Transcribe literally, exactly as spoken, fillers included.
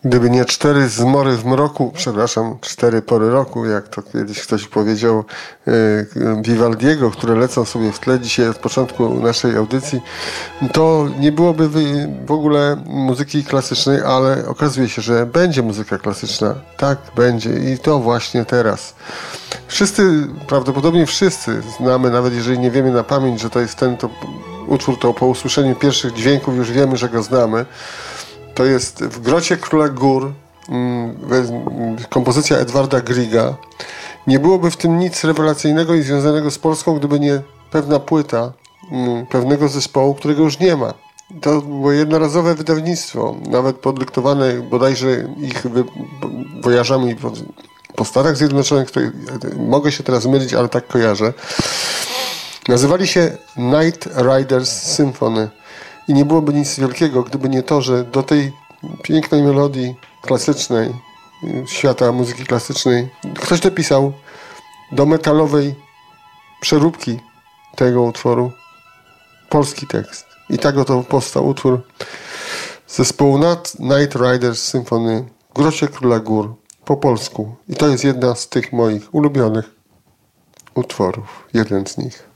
Gdyby nie cztery zmory w mroku, przepraszam, cztery pory roku, jak to kiedyś ktoś powiedział yy, Vivaldiego, które lecą sobie w tle dzisiaj od początku naszej audycji, to nie byłoby w ogóle muzyki klasycznej, ale okazuje się, że będzie muzyka klasyczna. Tak, będzie i to właśnie teraz. Wszyscy, prawdopodobnie wszyscy znamy, nawet jeżeli nie wiemy na pamięć, że to jest ten to utwór, to po usłyszeniu pierwszych dźwięków już wiemy, że go znamy. To jest W grocie Króla Gór, kompozycja Edwarda Grieга. Nie byłoby w tym nic rewelacyjnego i związanego z Polską, gdyby nie pewna płyta pewnego zespołu, którego już nie ma. To było jednorazowe wydawnictwo, nawet podyktowane bodajże ich wojażami po, po Stanach Zjednoczonych, które mogę się teraz mylić, ale tak kojarzę. Nazywali się Night Riders Symphony. I nie byłoby nic wielkiego, gdyby nie to, że do tej pięknej melodii klasycznej, świata muzyki klasycznej, ktoś dopisał do metalowej przeróbki tego utworu polski tekst. I tak oto powstał utwór zespołu Night Riders Symphony w grocie Króla Gór po polsku. I to jest jedna z tych moich ulubionych utworów. Jeden z nich.